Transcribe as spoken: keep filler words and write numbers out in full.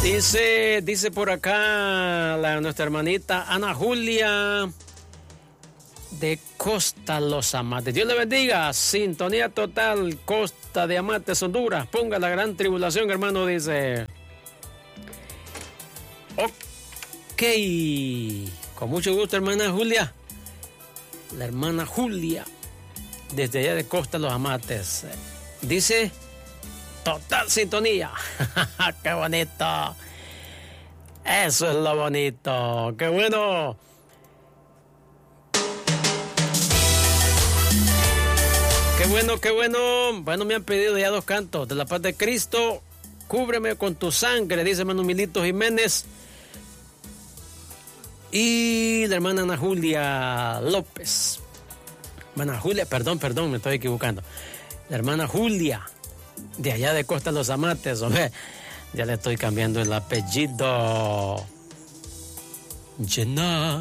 Dice, dice por acá la, nuestra hermanita Ana Julia de Costa Los Amates. Dios le bendiga. Sintonía total, Costa de Amates, Honduras. Ponga la gran tribulación, hermano, dice. Ok. Con mucho gusto, hermana Julia. La hermana Julia, desde allá de Costa Los Amates. Dice, total sintonía. ¡Qué bonito! Eso es lo bonito. ¡Qué bueno! ¡Qué bueno, qué bueno! Bueno, me han pedido ya dos cantos. De la paz de Cristo, cúbreme con tu sangre, dice hermano Milito Jiménez. Y la hermana Ana Julia López. Hermana Julia, perdón, perdón, me estoy equivocando. La hermana Julia, de allá de Costa Los Amates, hombre. Ya le estoy cambiando el apellido. Llena